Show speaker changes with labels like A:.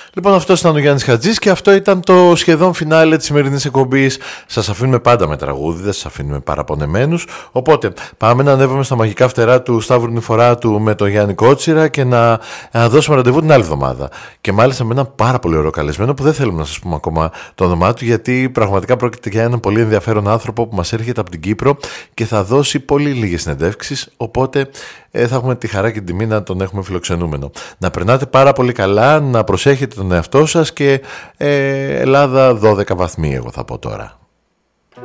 A: Λοιπόν, αυτό ήταν ο Γιάννης Χατζής και αυτό ήταν το σχεδόν φινάλε της σημερινής εκπομπής. Σας αφήνουμε πάντα με τραγούδι, δεν σας αφήνουμε παραπονεμένους. Οπότε πάμε να ανέβουμε στα μαγικά φτερά του Σταύρου Νηφοράτου με τον Γιάννη Κότσιρα και να δώσουμε ραντεβού την άλλη εβδομάδα. Και μάλιστα με ένα πάρα πολύ ωραίο καλεσμένο που δεν θέλουμε να σας πούμε ακόμα το όνομά του, γιατί πραγματικά πρόκειται για έναν πολύ ενδιαφέρον άνθρωπο που μας έρχεται από την Κύπρο και θα δώσει πολύ λίγες συνεντεύξεις. Οπότε θα έχουμε τη χαρά και την τιμή να τον έχουμε φιλοξενούμενο. Να περνάτε πάρα πολύ καλά, να προσέχετε τον εαυτό σας και Ελλάδα 12 βαθμοί, εγώ θα πω τώρα.